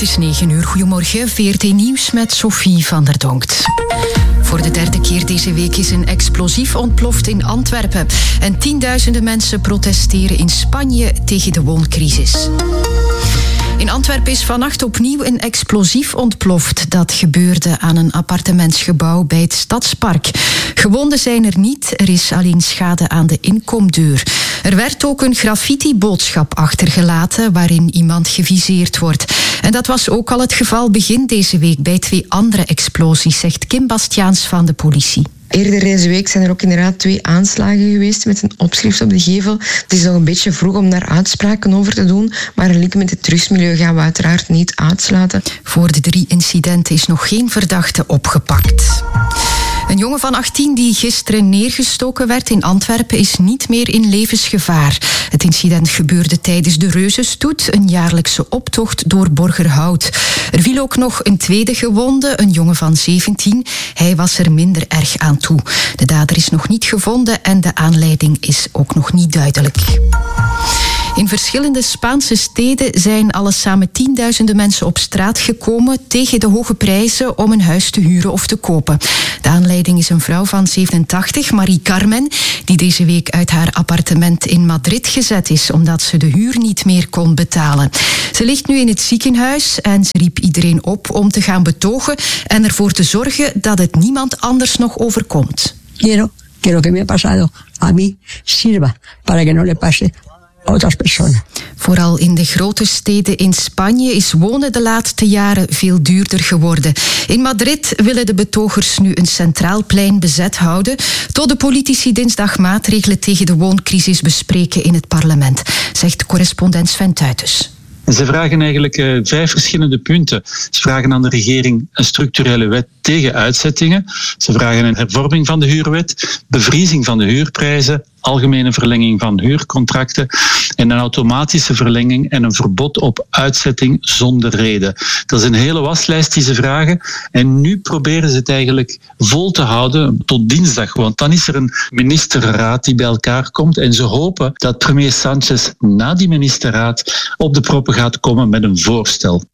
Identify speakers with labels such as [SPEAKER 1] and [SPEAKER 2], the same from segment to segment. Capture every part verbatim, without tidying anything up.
[SPEAKER 1] Het is negen uur. Goedemorgen. V R T Nieuws met Sophie van der Donkt. Voor de derde keer deze week is een explosief ontploft in Antwerpen. En tienduizenden mensen protesteren in Spanje tegen de wooncrisis. In Antwerpen is vannacht opnieuw een explosief ontploft. Dat gebeurde aan een appartementsgebouw bij het Stadspark. Gewonden zijn er niet, er is alleen schade aan de inkomdeur. Er werd ook een graffiti-boodschap achtergelaten waarin iemand geviseerd wordt. En dat was ook al het geval begin deze week bij twee andere explosies, zegt Kim Bastiaans van de politie.
[SPEAKER 2] Eerder deze week zijn er ook inderdaad twee aanslagen geweest met een opschrift op de gevel. Het is nog een beetje vroeg om daar uitspraken over te doen, maar een link met het drugsmilieu gaan we uiteraard niet uitsluiten.
[SPEAKER 1] Voor de drie incidenten is nog geen verdachte opgepakt. Een jongen van achttien die gisteren neergestoken werd in Antwerpen is niet meer in levensgevaar. Het incident gebeurde tijdens de Reuzenstoet, een jaarlijkse optocht door Borgerhout. Er viel ook nog een tweede gewonde, een jongen van zeventien. Hij was er minder erg aan toe. De dader is nog niet gevonden en de aanleiding is ook nog niet duidelijk. In verschillende Spaanse steden zijn alles samen tienduizenden mensen op straat gekomen tegen de hoge prijzen om een huis te huren of te kopen. De aanleiding is een vrouw van zevenentachtig, Marie Carmen, die deze week uit haar appartement in Madrid gezet is omdat ze de huur niet meer kon betalen. Ze ligt nu in het ziekenhuis en ze riep iedereen op om te gaan betogen en ervoor te zorgen dat het niemand anders nog overkomt.
[SPEAKER 3] Quiero que lo que me ha pasado a mí sirva para que no le pase otras personas.
[SPEAKER 1] Vooral in de grote steden in Spanje is wonen de laatste jaren veel duurder geworden. In Madrid willen de betogers nu een centraal plein bezet houden, tot de politici dinsdag maatregelen tegen de wooncrisis bespreken in het parlement, zegt correspondent Sven Tuitens.
[SPEAKER 4] Ze vragen eigenlijk uh, vijf verschillende punten. Ze vragen aan de regering een structurele wet tegen uitzettingen. Ze vragen een hervorming van de huurwet, bevriezing van de huurprijzen, algemene verlenging van huurcontracten en een automatische verlenging en een verbod op uitzetting zonder reden. Dat is een hele waslijst die ze vragen en nu proberen ze het eigenlijk vol te houden tot dinsdag, want dan is er een ministerraad die bij elkaar komt en ze hopen dat premier Sánchez na die ministerraad op de proppen gaat komen met een voorstel.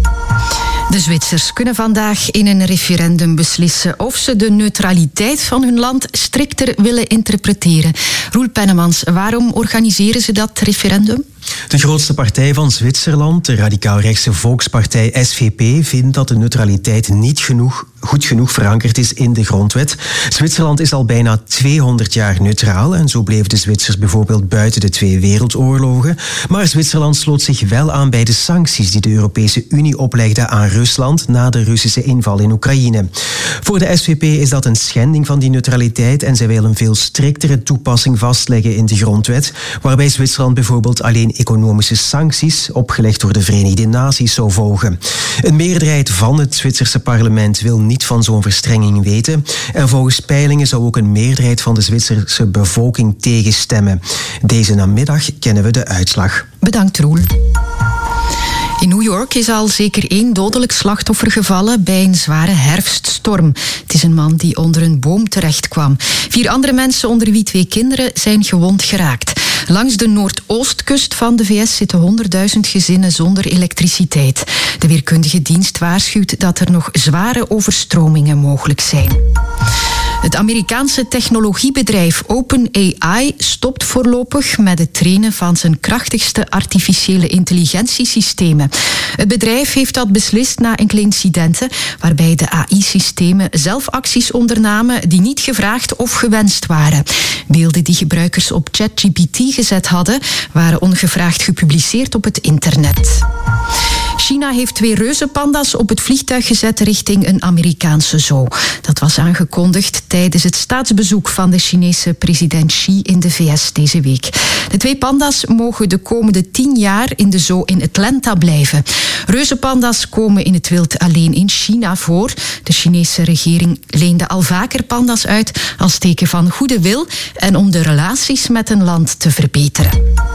[SPEAKER 1] De Zwitsers kunnen vandaag in een referendum beslissen of ze de neutraliteit van hun land strikter willen interpreteren. Roel Pennemans, waarom organiseren ze dat referendum?
[SPEAKER 5] De grootste partij van Zwitserland, de radicaal-rechtse volkspartij S V P, vindt dat de neutraliteit niet genoeg, goed genoeg verankerd is in de grondwet. Zwitserland is al bijna tweehonderd jaar neutraal en zo bleven de Zwitsers bijvoorbeeld buiten de twee wereldoorlogen. Maar Zwitserland sloot zich wel aan bij de sancties die de Europese Unie oplegde aan Rusland na de Russische inval in Oekraïne. Voor de S V P is dat een schending van die neutraliteit en zij willen een veel striktere toepassing vastleggen in de grondwet, waarbij Zwitserland bijvoorbeeld alleen economische sancties, opgelegd door de Verenigde Naties, zou volgen. Een meerderheid van het Zwitserse parlement wil niet van zo'n verstrenging weten en volgens peilingen zou ook een meerderheid van de Zwitserse bevolking tegenstemmen. Deze namiddag kennen we de uitslag.
[SPEAKER 1] Bedankt, Roel. In New York is al zeker één dodelijk slachtoffer gevallen bij een zware herfststorm. Het is een man die onder een boom terechtkwam. Vier andere mensen, onder wie twee kinderen, zijn gewond geraakt. Langs de noordoostkust van de V S zitten honderdduizend gezinnen zonder elektriciteit. De weerkundige dienst waarschuwt dat er nog zware overstromingen mogelijk zijn. Het Amerikaanse technologiebedrijf OpenAI stopt voorlopig met het trainen van zijn krachtigste artificiële intelligentiesystemen. Het bedrijf heeft dat beslist na enkele incidenten waarbij de A I-systemen zelf acties ondernamen die niet gevraagd of gewenst waren. Beelden die gebruikers op ChatGPT gezet hadden, waren ongevraagd gepubliceerd op het internet. China heeft twee reuzenpanda's op het vliegtuig gezet richting een Amerikaanse zoo. Dat was aangekondigd tijdens het staatsbezoek van de Chinese president Xi in de V S deze week. De twee panda's mogen de komende tien jaar in de zoo in Atlanta blijven. Reuzenpanda's komen in het wild alleen in China voor. De Chinese regering leende al vaker panda's uit als teken van goede wil en om de relaties met een land te verbeteren.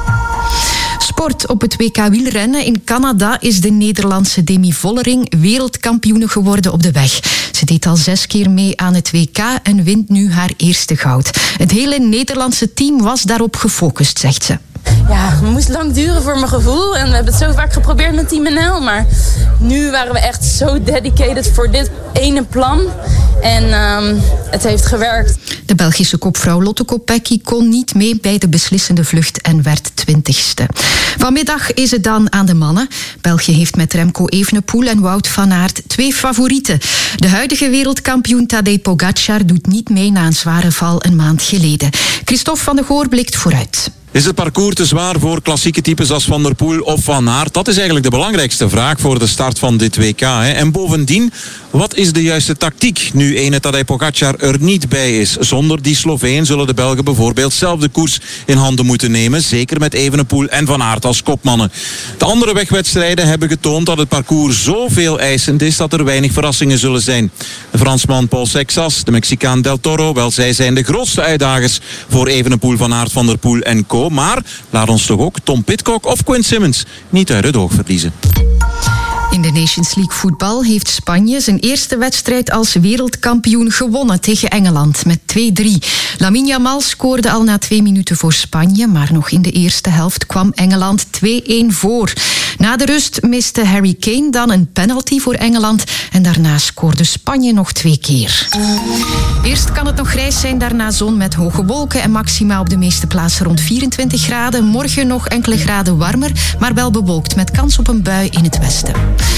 [SPEAKER 1] Sport. Op het W K wielrennen in Canada is de Nederlandse Demi Vollering wereldkampioene geworden op de weg. Ze deed al zes keer mee aan het W K en wint nu haar eerste goud. Het hele Nederlandse team was daarop gefocust, zegt ze.
[SPEAKER 6] ja, het moest lang duren voor mijn gevoel. En we hebben het zo vaak geprobeerd met Team N L. Maar nu waren we echt zo dedicated voor dit ene plan. En um, het heeft gewerkt.
[SPEAKER 1] De Belgische kopvrouw Lotte Kopecky kon niet mee bij de beslissende vlucht en werd twintigste. Vanmiddag is het dan aan de mannen. België heeft met Remco Evenepoel en Wout van Aert twee favorieten. De huidige wereldkampioen Tadej Pogacar doet niet mee na een zware val een maand geleden. Christophe van de Goor blikt vooruit.
[SPEAKER 7] Is het parcours te zwaar voor klassieke types als Van der Poel of Van Aert? Dat is eigenlijk de belangrijkste vraag voor de start van dit W K. Hè. En bovendien, wat is de juiste tactiek nu ene Tadej Pogacar er niet bij is? Zonder die Sloveen zullen de Belgen bijvoorbeeld zelf de koers in handen moeten nemen. Zeker met Evenepoel en Van Aert als kopmannen. De andere wegwedstrijden hebben getoond dat het parcours zo veel eisend is dat er weinig verrassingen zullen zijn. De Fransman Paul Sexas, de Mexicaan Del Toro, wel zij zijn de grootste uitdagers voor Evenepoel, Van Aert, Van der Poel en co. Maar laat ons toch ook Tom Pidcock of Quinn Simmons niet uit het oog verliezen.
[SPEAKER 1] In de Nations League voetbal heeft Spanje zijn eerste wedstrijd als wereldkampioen gewonnen tegen Engeland met twee drie. Lamine Yamal scoorde al na twee minuten voor Spanje, maar nog in de eerste helft kwam Engeland twee-een voor. Na de rust miste Harry Kane dan een penalty voor Engeland en daarna scoorde Spanje nog twee keer. Eerst kan het nog grijs zijn, daarna zon met hoge wolken en maxima op de meeste plaatsen rond vierentwintig graden. Morgen nog enkele graden warmer, maar wel bewolkt met kans op een bui in het westen.